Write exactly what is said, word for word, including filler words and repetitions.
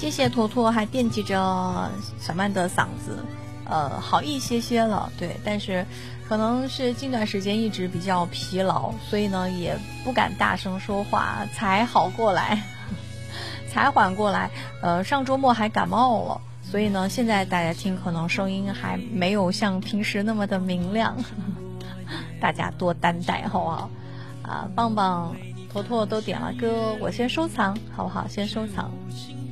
谢谢坨坨，还惦记着小曼的嗓子，呃，好一些些了，对，但是可能是近段时间一直比较疲劳，所以呢也不敢大声说话，才好过来，才缓过来。呃，上周末还感冒了，所以呢现在大家听可能声音还没有像平时那么的明亮，大家多担待好不好？啊，棒棒、坨坨都点了歌，我先收藏好不好？先收藏。